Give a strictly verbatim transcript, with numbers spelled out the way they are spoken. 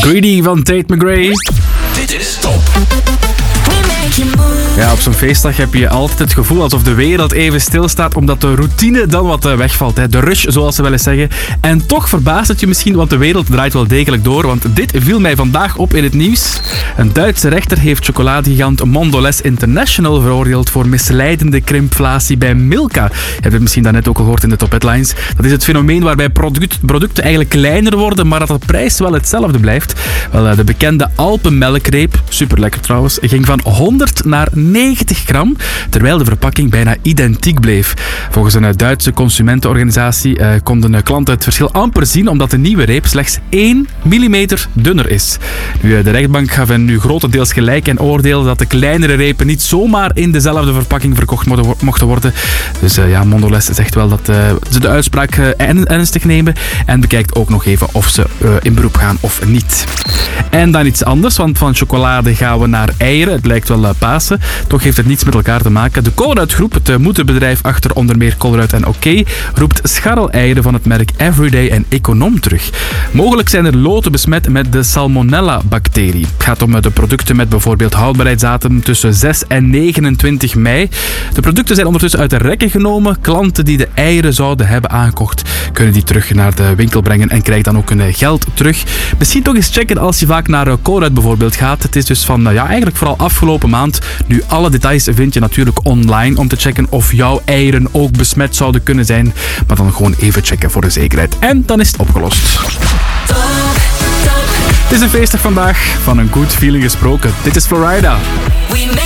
drie D van Tate McRae. Dit is Top. Ja, op zo'n feestdag heb je altijd het gevoel alsof de wereld even stilstaat, omdat de routine dan wat wegvalt. Hè. De rush, zoals ze wel eens zeggen. En toch verbaast het je misschien, want de wereld draait wel degelijk door. Want dit viel mij vandaag op in het nieuws. Een Duitse rechter heeft chocoladegigant Mondelez International veroordeeld voor misleidende krimflatie bij Milka. Je hebt het misschien daarnet ook al gehoord in de Top Headlines. Dat is het fenomeen waarbij product, producten eigenlijk kleiner worden, maar dat de prijs wel hetzelfde blijft. Wel, de bekende Alpenmelkreep, super lekker trouwens, ging van honderd naar negentig gram, terwijl de verpakking bijna identiek bleef. Volgens een Duitse consumentenorganisatie uh, konden klanten het verschil amper zien, omdat de nieuwe reep slechts één millimeter dunner is. Nu, de rechtbank gaf hen nu grotendeels gelijk en oordeelde dat de kleinere repen niet zomaar in dezelfde verpakking verkocht mochten worden. Dus uh, ja, Mondelez zegt wel dat uh, ze de uitspraak uh, ernstig nemen en bekijkt ook nog even of ze uh, in beroep gaan of niet. En dan iets anders, want van chocolade gaan we naar eieren. Het lijkt wel uh, Pasen, toch heeft het niets met elkaar te maken. De Colruyt Groep, het uh, moederbedrijf achter onder meer Colruyt en Oké, roept scharreleieren van het merk Everyday en Econom terug. Mogelijk zijn er loten besmet met de Salmonella-bacterie. Het gaat om uh, de producten met bijvoorbeeld houdbaarheidsdatum tussen zes en negenentwintig mei. De producten zijn ondertussen uit de rekken genomen. Klanten die de eieren zouden hebben aangekocht, kunnen die terug naar de winkel brengen en krijgen dan ook hun geld terug. Misschien toch eens checken als je vaak naar uh, Colruyt bijvoorbeeld gaat. Het is dus van, uh, ja, eigenlijk vooral afgelopen maand. Nu, alle details vind je natuurlijk online om te checken of jouw eieren ook besmet zouden kunnen zijn. Maar dan gewoon even checken voor de zekerheid. En dan is het opgelost. Top, top. Het is een feestdag vandaag. Van een good feeling gesproken. Dit is Florida. We